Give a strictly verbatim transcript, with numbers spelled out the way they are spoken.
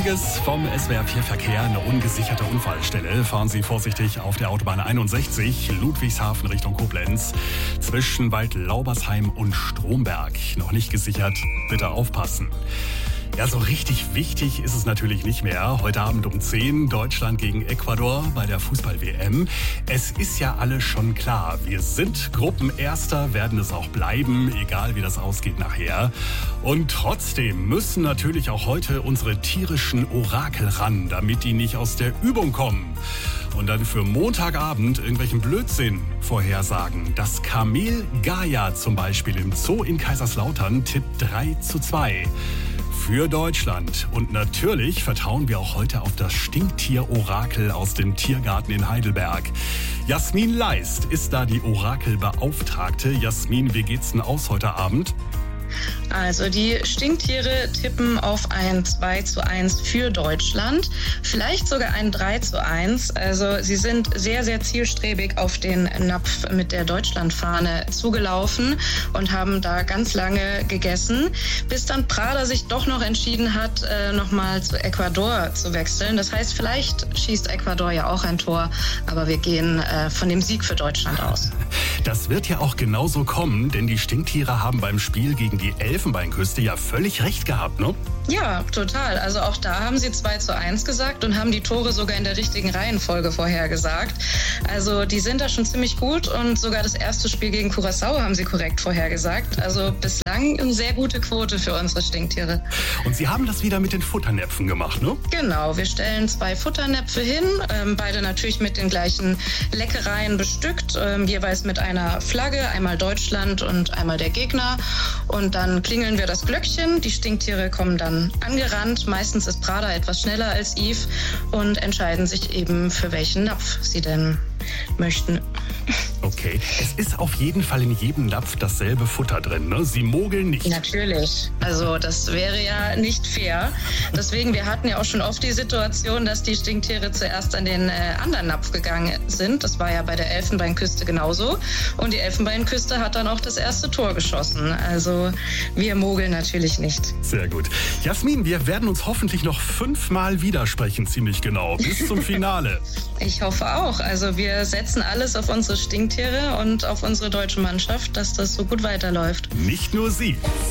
Wichtiges vom S W R vier Verkehr, eine ungesicherte Unfallstelle. Fahren Sie vorsichtig auf der Autobahn einundsechzig, Ludwigshafen Richtung Koblenz, zwischen Waldlaubersheim und Stromberg. Noch nicht gesichert, bitte aufpassen. Ja, so richtig wichtig ist es natürlich nicht mehr. Heute Abend um zehn, Deutschland gegen Ecuador bei der Fußball-W M. Es ist ja alles schon klar. Wir sind Gruppenerster, werden es auch bleiben, egal wie das ausgeht nachher. Und trotzdem müssen natürlich auch heute unsere tierischen Orakel ran, damit die nicht aus der Übung kommen. Und dann für Montagabend irgendwelchen Blödsinn vorhersagen. Das Kamel Gaia zum Beispiel im Zoo in Kaiserslautern tippt drei zu zwei. Für Deutschland. Und natürlich vertrauen wir auch heute auf das Stinktier-Orakel aus dem Tiergarten in Heidelberg. Jasmin Leist ist da die Orakelbeauftragte. Jasmin, wie geht's denn aus heute Abend? Also die Stinktiere tippen auf ein zwei zu eins für Deutschland, vielleicht sogar ein drei zu eins. Also sie sind sehr, sehr zielstrebig auf den Napf mit der Deutschlandfahne zugelaufen und haben da ganz lange gegessen, bis dann Prada sich doch noch entschieden hat, äh, nochmal zu Ecuador zu wechseln. Das heißt, vielleicht schießt Ecuador ja auch ein Tor, aber wir gehen äh, von dem Sieg für Deutschland aus. Das wird ja auch genauso kommen, denn die Stinktiere haben beim Spiel gegen die Elfenbeinküste ja völlig recht gehabt, ne? Ja, total. Also auch da haben sie zwei zu eins gesagt und haben die Tore sogar in der richtigen Reihenfolge vorhergesagt. Also die sind da schon ziemlich gut und sogar das erste Spiel gegen Curaçao haben sie korrekt vorhergesagt. Also bislang eine sehr gute Quote für unsere Stinktiere. Und sie haben das wieder mit den Futternäpfen gemacht, ne? Genau, wir stellen zwei Futternäpfe hin, ähm, beide natürlich mit den gleichen Leckereien bestückt, ähm, jeweils mit einer Flagge, einmal Deutschland und einmal der Gegner. Und dann klingeln wir das Glöckchen, die Stinktiere kommen dann angerannt. Meistens ist Prada etwas schneller als Yves und entscheiden sich eben, für welchen Napf sie denn möchten. Okay, es ist auf jeden Fall in jedem Napf dasselbe Futter drin, ne? Sie mogeln nicht. Natürlich, also das wäre ja nicht fair. Deswegen, wir hatten ja auch schon oft die Situation, dass die Stinktiere zuerst an den äh, anderen Napf gegangen sind. Das war ja bei der Elfenbeinküste genauso. Und die Elfenbeinküste hat dann auch das erste Tor geschossen. Also wir mogeln natürlich nicht. Sehr gut. Jasmin, wir werden uns hoffentlich noch fünfmal widersprechen, ziemlich genau, bis zum Finale. Ich hoffe auch. Also wir setzen alles auf unsere Stinktiere und auf unsere deutsche Mannschaft, dass das so gut weiterläuft. Nicht nur sie.